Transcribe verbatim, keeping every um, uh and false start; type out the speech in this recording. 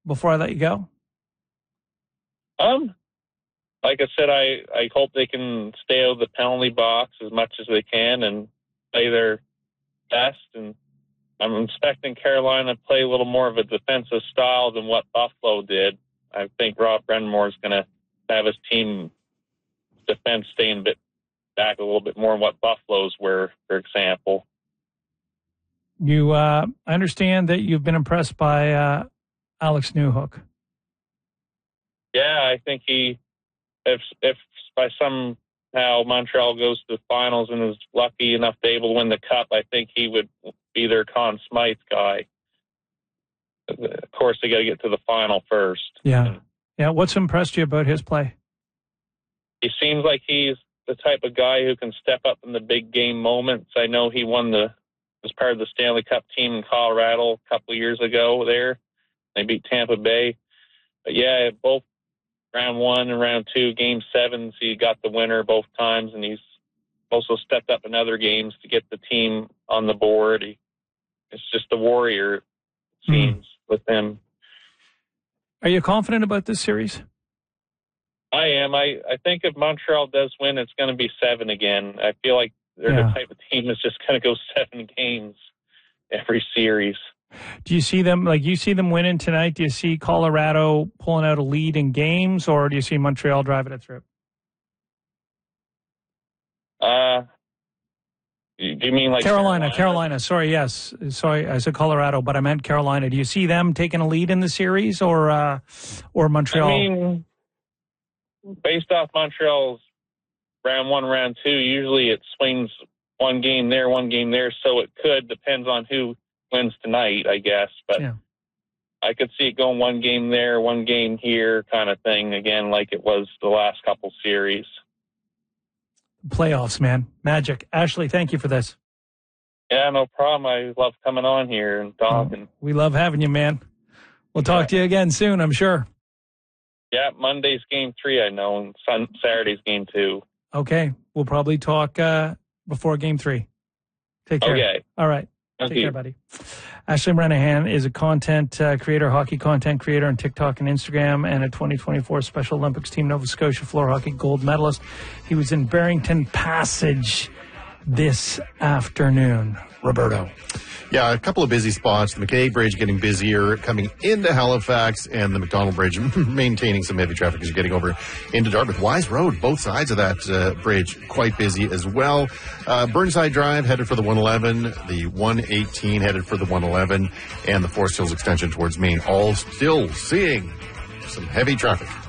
before I let you go? Um, like I said, I, I hope they can stay out of the penalty box as much as they can and play their best. And I'm expecting Carolina to play a little more of a defensive style than what Buffalo did. I think Rob Brennamore is going to have his team defense staying a bit back a little bit more than what Buffalo's were, for example. You, uh, I understand that you've been impressed by uh, Alex Newhook. Yeah, I think he, if if by somehow Montreal goes to the finals and is lucky enough to be able to win the cup, I think he would be their Conn Smythe guy. Of course, they got to get to the final first. Yeah. And yeah. What's impressed you about his play? he seems like he's the type of guy who can step up in the big game moments. I know he won the, was part of the Stanley Cup team in Colorado a couple of years ago there. They beat Tampa Bay. But yeah, both round one and round two, game sevens, he got the winner both times, and he's also stepped up in other games to get the team on the board. He, it's just a warrior, it seems, mm. with him. Are you confident about this series? I am. I, I think if Montreal does win, it's going to be seven again. I feel like they're yeah. the type of team that's just going to go seven games every series. Do you see them, like you see them winning tonight? Do you see Colorado pulling out a lead in games, or do you see Montreal driving it through? Uh, do you mean like Carolina, Carolina? Carolina. Sorry, yes. Sorry, I said Colorado, but I meant Carolina. Do you see them taking a lead in the series, or uh, or Montreal? I mean, based off Montreal's round one, round two, usually it swings one game there, one game there, so it could, depends on who wins tonight, I guess. But yeah. I could see it going one game there, one game here kind of thing, again, like it was the last couple series. Playoffs, man. Magic. Ashley, thank you for this. Yeah, no problem. I love coming on here and talking. Oh, we love having you, man. We'll talk yeah. to you again soon, I'm sure. Yeah, Monday's game three, I know, and Sun- Saturday's game two. Okay. We'll probably talk uh, before game three. Take care. Okay. All right. Thank Take you. care, buddy. Ashley Renahan is a content uh, creator, hockey content creator on TikTok and Instagram, and a twenty twenty-four Special Olympics Team Nova Scotia floor hockey gold medalist. He was in Barrington Passage this afternoon. Roberto. Yeah, a couple of busy spots. The McKay Bridge getting busier coming into Halifax, and the McDonald Bridge maintaining some heavy traffic as you're getting over into Dartmouth. Wise Road, both sides of that uh, bridge, quite busy as well. Uh, Burnside Drive headed for the one eleven, the one eighteen headed for the one eleven, and the Forest Hills extension towards Maine, all still seeing some heavy traffic.